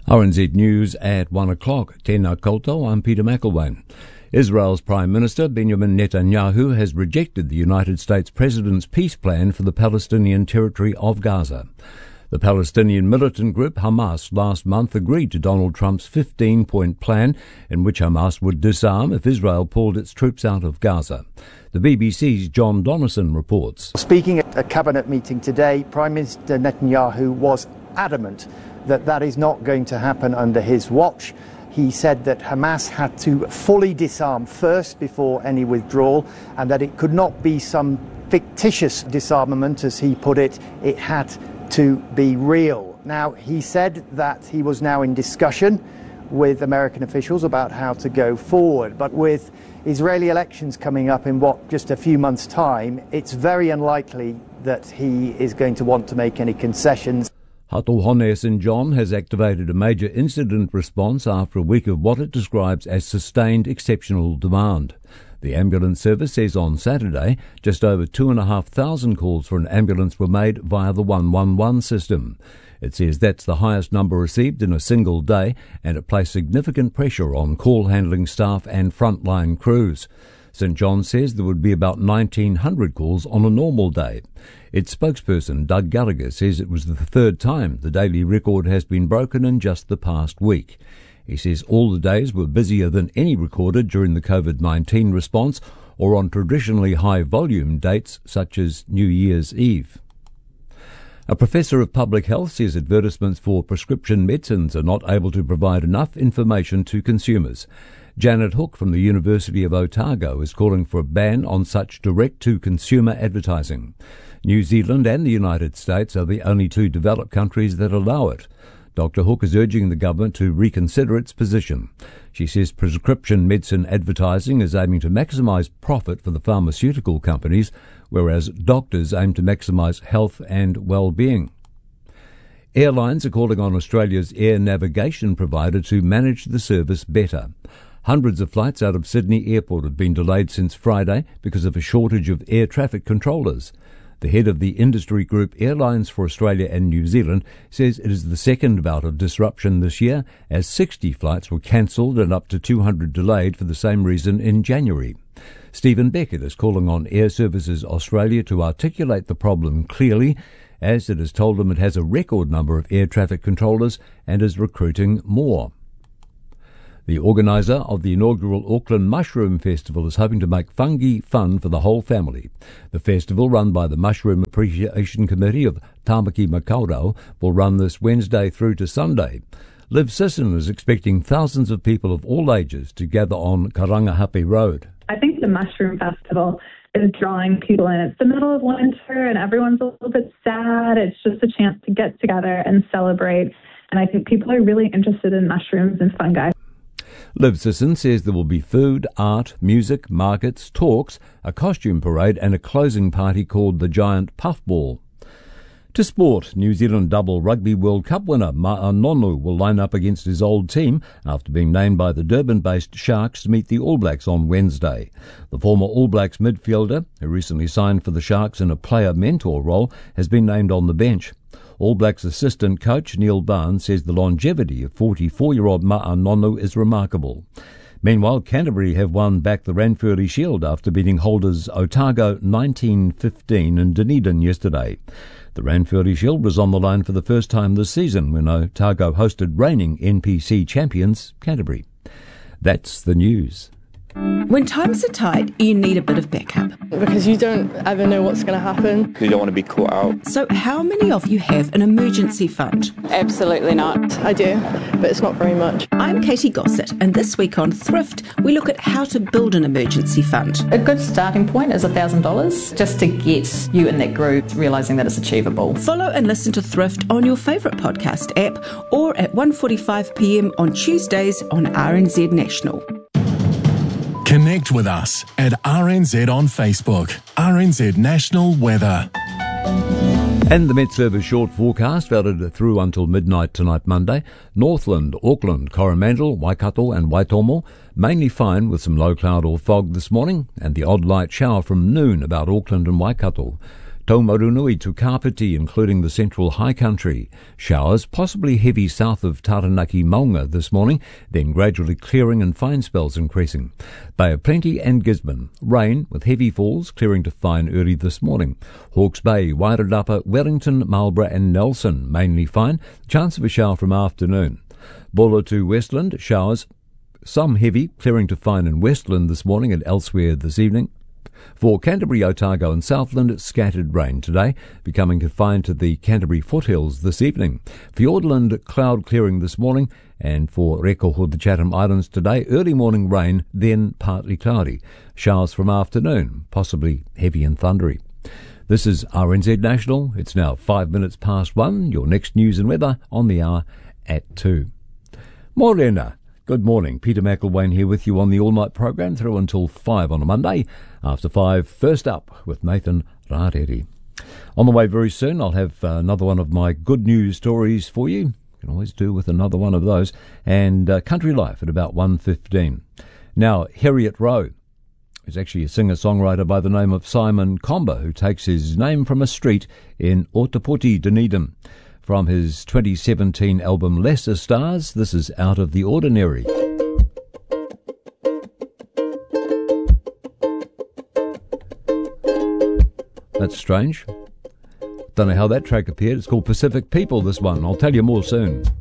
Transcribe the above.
RNZ News at 1 o'clock. Tēnā koutou, I'm Peter McElwain. Israel's Prime Minister Benjamin Netanyahu has rejected the United States President's peace plan for the Palestinian territory of Gaza. The Palestinian militant group Hamas last month agreed to Donald Trump's 15-point plan in which Hamas would disarm if Israel pulled its troops out of Gaza. The BBC's John Donison reports. Speaking at a cabinet meeting today, Prime Minister Netanyahu was adamant that that is not going to happen under his watch. He said that Hamas had to fully disarm first before any withdrawal, and that it could not be some fictitious disarmament, as he put it. It had to be real. Now, he said that he was now in discussion with American officials about how to go forward, but with Israeli elections coming up in just a few months' time, it's very unlikely that he is going to want to make any concessions. Hatohone St John has activated a major incident response after a week of what it describes as sustained exceptional demand. The ambulance service says on Saturday just over 2,500 calls for an ambulance were made via the 111 system. It says that's the highest number received in a single day, and it placed significant pressure on call handling staff and frontline crews. St John says there would be about 1,900 calls on a normal day. Its spokesperson, Doug Gallagher, says it was the third time the daily record has been broken in just the past week. He says all the days were busier than any recorded during the COVID-19 response or on traditionally high-volume dates such as New Year's Eve. A professor of public health says advertisements for prescription medicines are not able to provide enough information to consumers. Janet Hook from the University of Otago is calling for a ban on such direct-to-consumer advertising. New Zealand and the United States are the only two developed countries that allow it. Dr. Hook is urging the government to reconsider its position. She says prescription medicine advertising is aiming to maximise profit for the pharmaceutical companies, whereas doctors aim to maximise health and well-being. Airlines are calling on Australia's air navigation provider to manage the service better. Hundreds of flights out of Sydney Airport have been delayed since Friday because of a shortage of air traffic controllers. The head of the industry group Airlines for Australia and New Zealand says it is the second bout of disruption this year, as 60 flights were cancelled and up to 200 delayed for the same reason in January. Stephen Beckett is calling on Air Services Australia to articulate the problem clearly, as it has told them it has a record number of air traffic controllers and is recruiting more. The organiser of the inaugural Auckland Mushroom Festival is hoping to make fungi fun for the whole family. The festival, run by the Mushroom Appreciation Committee of Tamaki Makaurau, will run this Wednesday through to Sunday. Liv Sisson is expecting thousands of people of all ages to gather on Karangahape Road. I think the Mushroom Festival is drawing people in. It's the middle of winter and everyone's a little bit sad. It's just a chance to get together and celebrate. And I think people are really interested in mushrooms and fungi. Liv Sisson says there will be food, art, music, markets, talks, a costume parade and a closing party called the Giant Puffball. To sport, New Zealand double rugby World Cup winner Ma'anonu will line up against his old team after being named by the Durban-based Sharks to meet the All Blacks on Wednesday. The former All Blacks midfielder, who recently signed for the Sharks in a player mentor role, has been named on the bench. All Blacks assistant coach Neil Barnes says the longevity of 44-year-old Ma'anonu is remarkable. Meanwhile, Canterbury have won back the Ranfurly Shield after beating holders Otago 19-15 in Dunedin yesterday. The Ranfurly Shield was on the line for the first time this season when Otago hosted reigning NPC champions Canterbury. That's the news. When times are tight, you need a bit of backup. Because you don't ever know what's going to happen. You don't want to be caught out. So how many of you have an emergency fund? Absolutely not. I do, but it's not very much. I'm Katie Gossett, and this week on Thrift, we look at how to build an emergency fund. A good starting point is $1,000, just to get you in that group, realising that it's achievable. Follow and listen to Thrift on your favourite podcast app or at 1:45pm on Tuesdays on RNZ National. Connect with us at RNZ on Facebook. RNZ National Weather. And the Met Service short forecast valid through until midnight tonight Monday. Northland, Auckland, Coromandel, Waikato and Waitomo mainly fine with some low cloud or fog this morning and the odd light shower from noon about Auckland and Waikato. Taumarunui to Kapiti, including the central high country. Showers, possibly heavy south of Taranaki Maunga this morning, then gradually clearing and fine spells increasing. Bay of Plenty and Gisborne. Rain with heavy falls clearing to fine early this morning. Hawke's Bay, Wairarapa, Wellington, Marlborough and Nelson mainly fine. Chance of a shower from afternoon. Bulla to Westland, showers, some heavy, clearing to fine in Westland this morning and elsewhere this evening. For Canterbury, Otago and Southland, scattered rain today, becoming confined to the Canterbury foothills this evening. Fiordland, cloud clearing this morning, and for Rekoho, the Chatham Islands today, early morning rain, then partly cloudy. Showers from afternoon, possibly heavy and thundery. This is RNZ National. It's now 5 minutes past 1. Your next news and weather on the hour at 2. Morena. Good morning. Peter McElwain here with you on the all-night program through until 5 on a Monday. After 5, first up with Nathan Rareri. On the way very soon, I'll have another one of my good news stories for you. You can always do with another one of those. And Country Life at about 1:15. Now, Harriet Rowe is actually a singer-songwriter by the name of Simon Comber, who takes his name from a street in Otapoti, Dunedin. From his 2017 album Lesser Stars, this is Out of the Ordinary. That's strange. Don't know how that track appeared. It's called Pacific People, this one. I'll tell you more soon.